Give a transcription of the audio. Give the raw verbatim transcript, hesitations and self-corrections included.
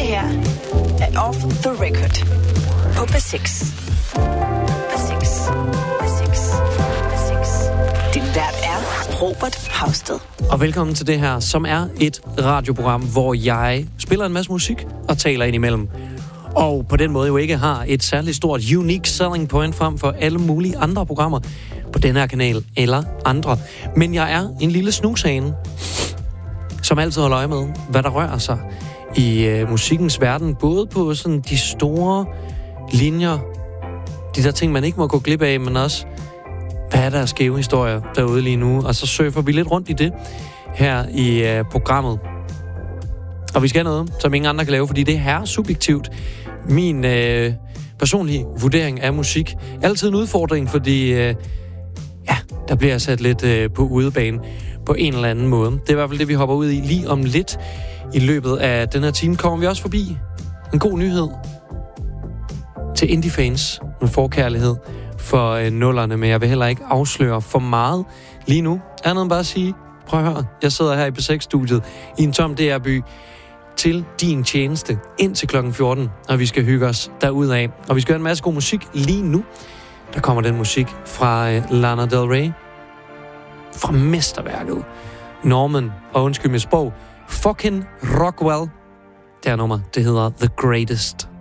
her er Off the Record på B seks. B seks. B seks. B seks. Din vært er Robert Hausted. Og velkommen til det her, som er et radioprogram, hvor jeg spiller en masse musik og taler ind imellem. Og på den måde jo ikke har et særligt stort unique selling point frem for alle mulige andre programmer på den her kanal eller andre. Men jeg er en lille snushane, som altid holder øje med, hvad der rører sig i øh, musikkens verden. Både på sådan de store linjer, de der ting, man ikke må gå glip af, men også, hvad er der skæve historier derude lige nu? Og så surfer vi lidt rundt i det her i øh, programmet. Og vi skal noget, som ingen andre kan lave, fordi det er subjektivt. Min øh, personlige vurdering af musik altid en udfordring, fordi øh, ja, der bliver sat lidt øh, på udebane på en eller anden måde. Det er i hvert fald det, vi hopper ud i lige om lidt. I løbet af den her time kommer vi også forbi en god nyhed til indie-fans med forkærlighed for øh, nullerne, men jeg vil heller ikke afsløre for meget lige nu. Andet end bare at sige, prøv at høre, jeg sidder her i B seks-studiet i en tom D R-by til din tjeneste indtil klokken fjorten, og vi skal hygge os derudad. Og vi skal have en masse god musik lige nu. Der kommer den musik fra øh, Lana Del Rey, fra mesterværket Norman, og undskyld mit sprog, fucking Rockwell. Det her nummer, det hedder The Greatest.